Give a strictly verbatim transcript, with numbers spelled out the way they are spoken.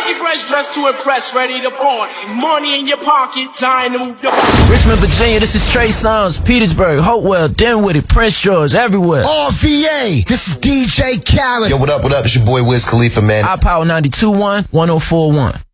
Nike fresh dressed to impress, ready to party. Money in your pocket, time to move the body. Richmond, Virginia, this is Trey Songz. Petersburg, Hopewell, Dinwiddie, Prince George, everywhere. R V A, this is D J Khaled. Yo, what up, what up? It's your boy Wiz Khalifa, man. iPower ninety-two point one, one oh four point one.